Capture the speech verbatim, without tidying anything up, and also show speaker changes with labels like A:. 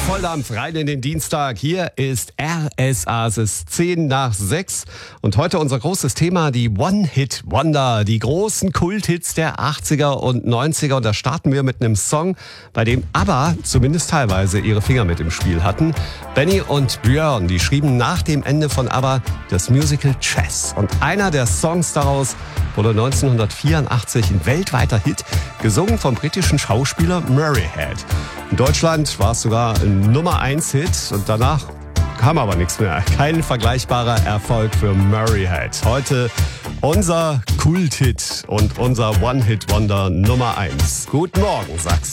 A: Volldampf rein in den Dienstag. Hier ist R S A, es ist zehn nach sechs. Und heute unser großes Thema, die One-Hit-Wonder, die großen Kulthits der achtziger und neunziger. Und da starten wir mit einem Song, bei dem ABBA zumindest teilweise ihre Finger mit im Spiel hatten. Benny und Björn, die schrieben nach dem Ende von ABBA das Musical Chess. Und einer der Songs daraus wurde neunzehnhundertvierundachtzig ein weltweiter Hit, gesungen vom britischen Schauspieler Murray Head. In Deutschland war es sogar ein Nummer eins Hit und danach kam aber nichts mehr. Kein vergleichbarer Erfolg für Murray Head. Heute unser Kulthit und unser One-Hit-Wonder Nummer eins. Guten Morgen, sag's.